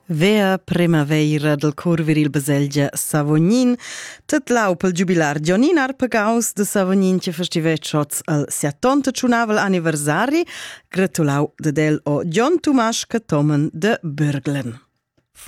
Vea primavera del cor viril Baselgia Savognin, tetlau pel jubilar Gianin Arpagaus de Savognin che festivet shots al 70 anniversari, gratulau de del o John Tomasz Katomen de Bürglen.